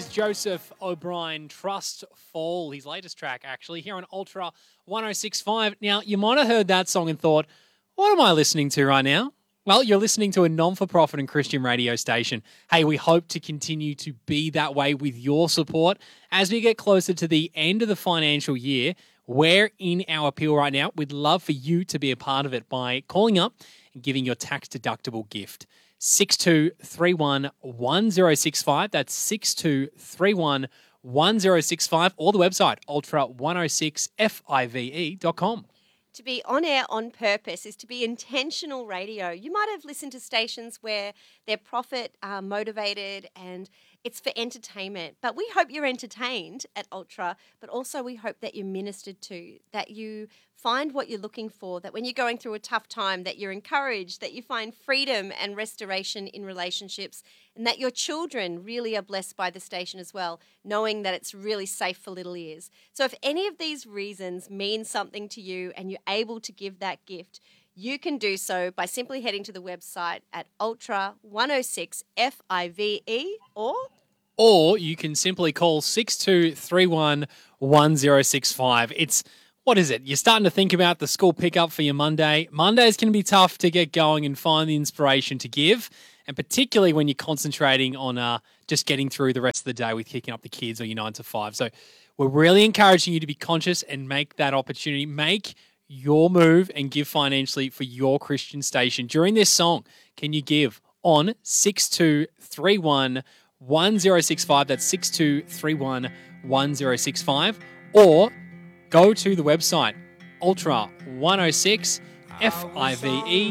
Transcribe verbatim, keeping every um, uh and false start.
is Joseph O'Brien, Trust Fall, his latest track, actually, here on Ultra one oh six point five. Now, you might have heard that song and thought, what am I listening to right now? Well, you're listening to a non-for-profit and Christian radio station. Hey, we hope to continue to be that way with your support. As we get closer to the end of the financial year, we're in our appeal right now. We'd love for you to be a part of it by calling up and giving your tax-deductible gift. six two three one one zero six five. That's six two three one one zero six five, or the website ultra one oh six five dot com. To be on air on purpose is to be intentional radio. You might have listened to stations where they're profit uh, motivated and it's for entertainment. But we hope you're entertained at Ultra, but also we hope that you're ministered to, that you find what you're looking for, that when you're going through a tough time, that you're encouraged, that you find freedom and restoration in relationships, and that your children really are blessed by the station as well, knowing that it's really safe for little ears. So if any of these reasons mean something to you and you're able to give that gift, you can do so by simply heading to the website at ultra one oh six five or... Or you can simply call six two three one one zero six five. It's, what is it? You're starting to think about the school pickup for your Monday. Mondays can be tough to get going and find the inspiration to give, and particularly when you're concentrating on uh, just getting through the rest of the day with kicking up the kids or your nine to five. So we're really encouraging you to be conscious and make that opportunity. Make your move and give financially for your Christian station. During this song, can you give on six two three one one zero six five? That's six two three one one zero six five. Or go to the website ultra one oh six five